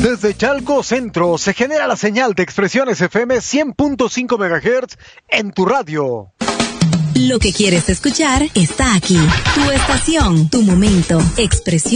Desde Chalco Centro se genera la señal de Expresiones FM 100.5 MHz en tu radio. Lo que quieres escuchar está aquí. Tu estación, tu momento. Expresión.